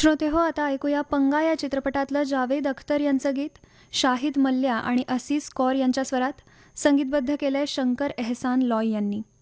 श्रोते हो, आता ऐकूया पंगा या चित्रपटातलं जावेद अख्तर यांचं गीत. शाहिद मल्ल्या आणि असीस कौर यांच्या स्वरात संगीतबद्ध केलंय शंकर एहसान लॉय यांनी.